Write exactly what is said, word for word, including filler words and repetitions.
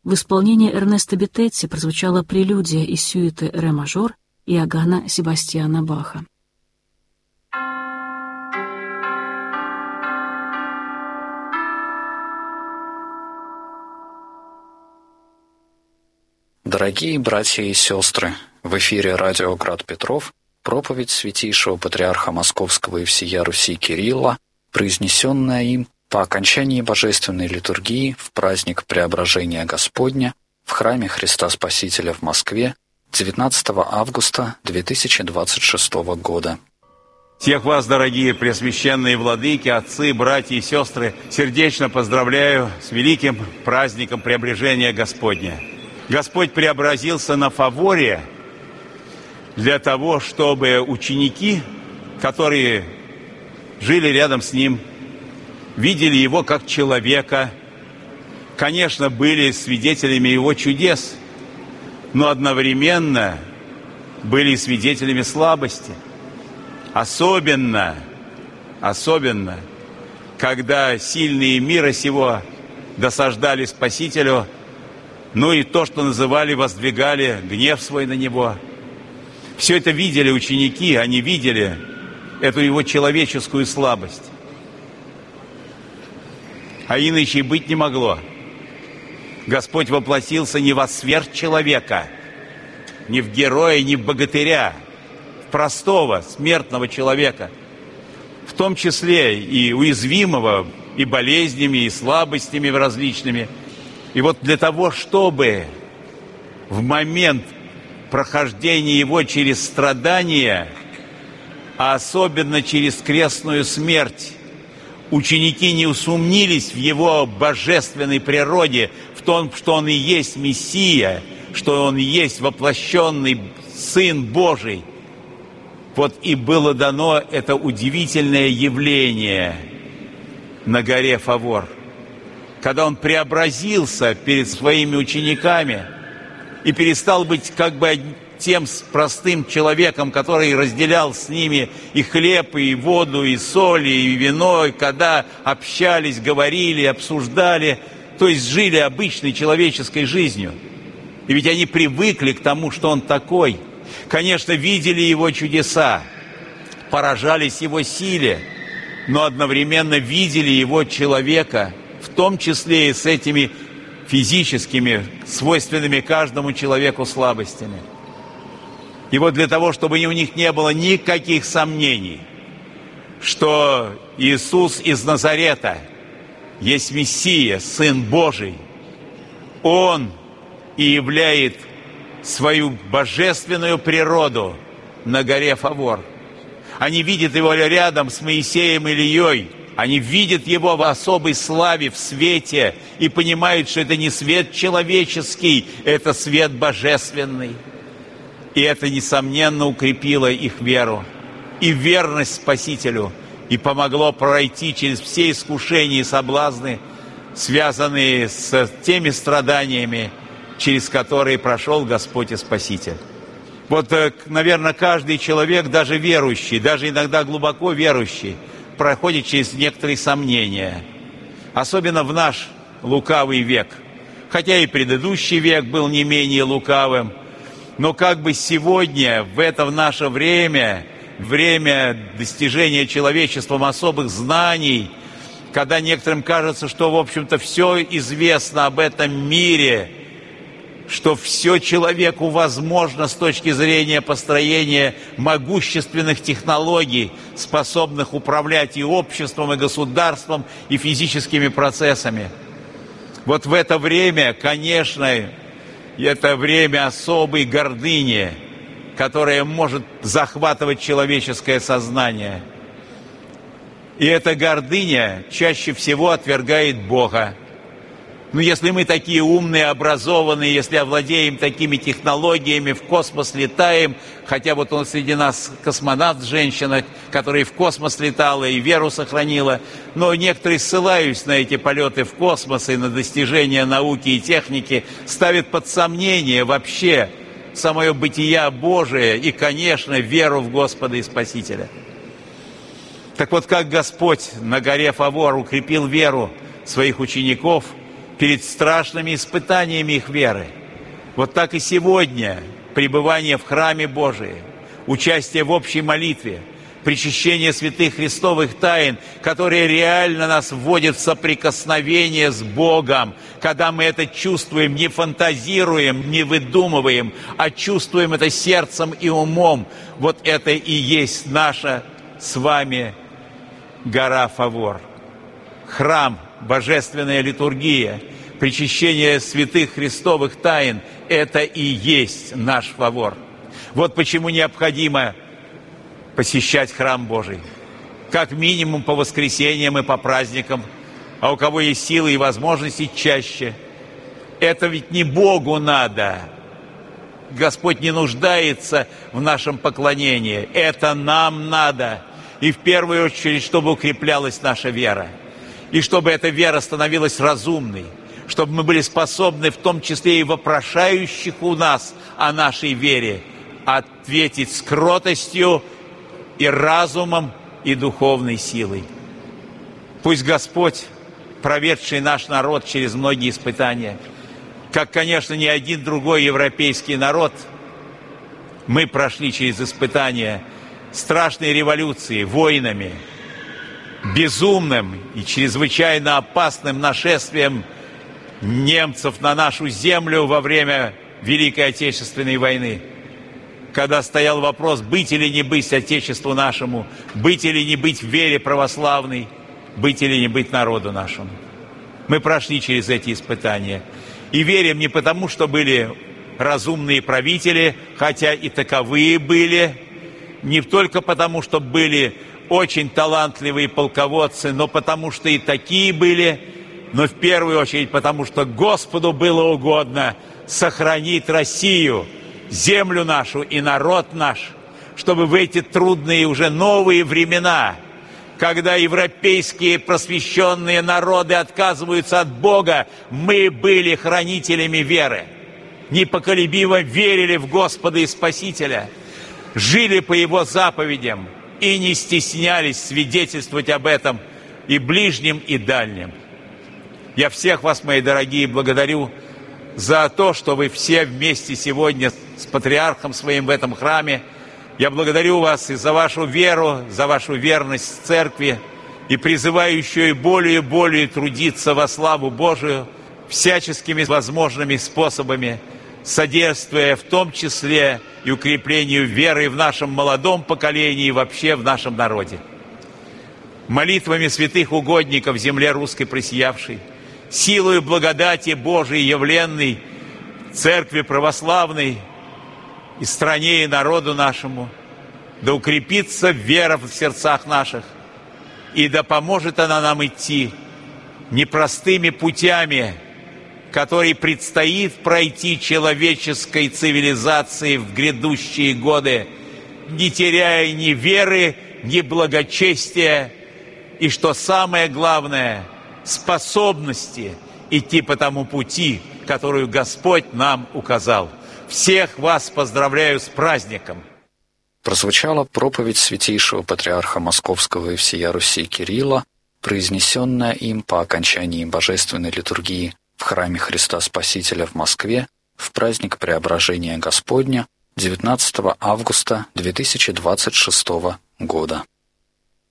в исполнении Эрнесто Беттетти прозвучала прелюдия из сюиты ре мажор Иоганна Себастьяна Баха. Дорогие братья и сестры, в эфире радио «Град Петров» проповедь святейшего патриарха Московского и всея Руси Кирилла, произнесенная им по окончании божественной литургии в праздник Преображения Господня в храме Христа Спасителя в Москве девятнадцатого августа две тысячи двадцать шестого года. Всех вас, дорогие пресвященные владыки, отцы, братья и сестры, сердечно поздравляю с великим праздником Преображения Господня. Господь преобразился на Фаворе для того, чтобы ученики, которые жили рядом с Ним, видели Его как человека, конечно, были свидетелями Его чудес, но одновременно были свидетелями слабости. Особенно, особенно, когда сильные мира сего досаждали Спасителю, ну и то, что называли, воздвигали гнев свой на Него. Все это видели ученики, они видели эту Его человеческую слабость. А иначе и быть не могло. Господь воплотился не во сверхчеловека, не в героя, не в богатыря, в простого, смертного человека, в том числе и уязвимого, и болезнями, и слабостями различными. И вот для того, чтобы в момент прохождения Его через страдания, а особенно через крестную смерть, ученики не усомнились в Его божественной природе, в том, что Он и есть Мессия, что Он и есть воплощенный Сын Божий. Вот и было дано это удивительное явление на горе Фавор, когда Он преобразился перед своими учениками и перестал быть как бы тем простым человеком, который разделял с ними и хлеб, и воду, и соль, и вино, и когда общались, говорили, обсуждали, то есть жили обычной человеческой жизнью. И ведь они привыкли к тому, что Он такой. Конечно, видели Его чудеса, поражались Его силе, но одновременно видели Его человека, в том числе и с этими физическими, свойственными каждому человеку слабостями. И вот для того, чтобы у них не было никаких сомнений, что Иисус из Назарета есть Мессия, Сын Божий, Он и являет свою божественную природу на горе Фавор. Они видят Его рядом с Моисеем и Ильей. Они видят Его в особой славе, в свете, и понимают, что это не свет человеческий, это свет божественный. И это, несомненно, укрепило их веру и верность Спасителю, и помогло пройти через все искушения и соблазны, связанные с теми страданиями, через которые прошел Господь и Спаситель. Вот, наверное, каждый человек, даже верующий, даже иногда глубоко верующий, проходит через некоторые сомнения. Особенно в наш лукавый век. Хотя и предыдущий век был не менее лукавым, но как бы сегодня, в это в наше время, время достижения человечеством особых знаний, когда некоторым кажется, что, в общем-то, все известно об этом мире, что все человеку возможно с точки зрения построения могущественных технологий, способных управлять и обществом, и государством, и физическими процессами. Вот в это время, конечно, это время особой гордыни, которая может захватывать человеческое сознание. И эта гордыня чаще всего отвергает Бога. Ну, если мы такие умные, образованные, если овладеем такими технологиями, в космос летаем, хотя вот он среди нас космонавт, женщина, которая в космос летала и веру сохранила, но некоторые, ссылаясь на эти полеты в космос и на достижения науки и техники, ставят под сомнение вообще самое бытие Божие и, конечно, веру в Господа и Спасителя. Так вот, как Господь на горе Фавор укрепил веру своих учеников, перед страшными испытаниями их веры. Вот так и сегодня пребывание в храме Божием, участие в общей молитве, причащение святых христовых тайн, которые реально нас вводят в соприкосновение с Богом, когда мы это чувствуем, не фантазируем, не выдумываем, а чувствуем это сердцем и умом. Вот это и есть наша с вами гора Фавор. Храм, божественная литургия, причащение святых христовых тайн – это и есть наш Фавор. Вот почему необходимо посещать храм Божий. Как минимум по воскресеньям и по праздникам, а у кого есть силы и возможности, чаще. Это ведь не Богу надо. Господь не нуждается в нашем поклонении. Это нам надо. И в первую очередь, чтобы укреплялась наша вера. И чтобы эта вера становилась разумной. Чтобы мы были способны, в том числе и вопрошающих у нас о нашей вере, ответить с кротостью и разумом, и духовной силой. Пусть Господь, проведший наш народ через многие испытания, как, конечно, ни один другой европейский народ, мы прошли через испытания страшной революции, войнами, безумным и чрезвычайно опасным нашествием немцев на нашу землю во время Великой Отечественной войны, когда стоял вопрос, быть или не быть Отечеству нашему, быть или не быть в вере православной, быть или не быть народу нашему. Мы прошли через эти испытания. И верим не потому, что были разумные правители, хотя и таковые были, не только потому, что были очень талантливые полководцы, но потому, что и такие были, но в первую очередь потому, что Господу было угодно сохранить Россию, землю нашу и народ наш, чтобы в эти трудные уже новые времена, когда европейские просвещенные народы отказываются от Бога, мы были хранителями веры, непоколебимо верили в Господа и Спасителя, жили по Его заповедям и не стеснялись свидетельствовать об этом и ближним, и дальним. Я всех вас, мои дорогие, благодарю за то, что вы все вместе сегодня с патриархом своим в этом храме. Я благодарю вас и за вашу веру, за вашу верность церкви, и призываю еще и более и более трудиться во славу Божию всяческими возможными способами, содействуя в том числе и укреплению веры в нашем молодом поколении и вообще в нашем народе. Молитвами святых угодников в земле русской просиявшей, силою благодати Божией явленной Церкви Православной и стране, и народу нашему, да укрепится вера в сердцах наших, и да поможет она нам идти непростыми путями, которые предстоит пройти человеческой цивилизации в грядущие годы, не теряя ни веры, ни благочестия, и, что самое главное, способности идти по тому пути, которую Господь нам указал. Всех вас поздравляю с праздником. Прозвучала проповедь святейшего патриарха Московского и всея Руси Кирилла, произнесенная им по окончании божественной литургии в храме Христа Спасителя в Москве в праздник Преображения Господня девятнадцатого августа две тысячи двадцать шестого года.